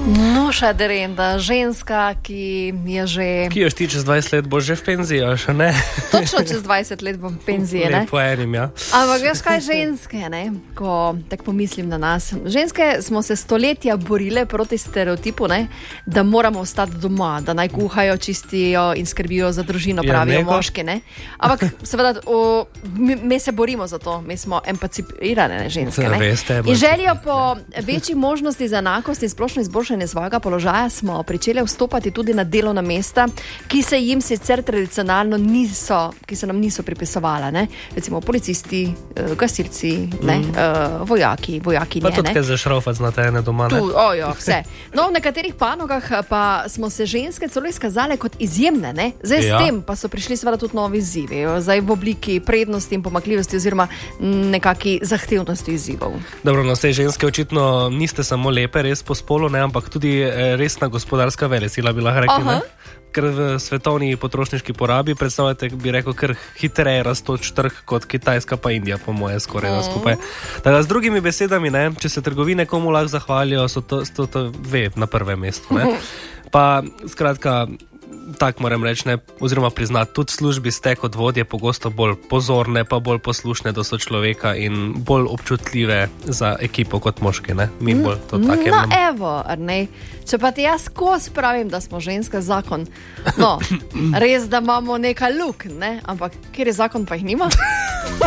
No, Šaderenda, ženska, ki je že... Ki jo ti čez 20 let bo že v penziji, še ne? Točno čez 20 let bom v penziji, ne? Po enim, ja. Ampak veš kaj, ženske, ne? Ko tak pomislim na nas. Ženske smo se stoletja borile proti stereotipu, ne? Da moramo ostati doma, da naj kuhajo, čistijo in skrbijo za družino, pravijo moški, ne? Ampak seveda, mi se borimo za to, mi smo emancipirane ženske, ne? In željo po večji možnosti za enakost in splošno izboljšanje svojega položaja smo pričeli vstopati tudi na delovna mesta, ki se jim sicer tradicionalno ki se nam niso pripisovala, ne? Recimo policisti, gasilci, ne? Vojaki, pa tudi kaj za šrofat znate ene doma, ne? Vse. No, v nekaterih panogah pa smo se ženske celo izkazale kot izjemne, ne? Zdaj s tem pa so prišli seveda tudi novi izzivi, zdaj v obliki prednosti in pomanjkljivosti oziroma nekaki zahtevnosti izzivov. Dobro, no, sej ženske očitno niste samo lepe, res po spolu, ne, ampak tudi resna gospodarska velesila bi lahko rekli, ne? Ker v svetovni potrošniški porabi predstavljate, bi rekel, kar hitreje rastoč trg kot Kitajska pa Indija, po moje skoraj skupaj. Tako z drugimi besedami, ne, če se trgovine komu lahko zahvalijo, so to ve na prvem mestu, ne. Pa skratka, tak moram reči, ne, oziroma priznati, tudi v službi ste kot vodje pogosto bolj pozorne, pa bolj poslušne do sočloveka in bolj občutljive za ekipo kot moški, ne? Mi bolj to take imamo. No, evo, Arnej, če pa ti jaz skozi pravim, da smo ženska zakon, no, res, da imamo nekaj luk, ne? Ampak kjer je zakon, pa jih nima?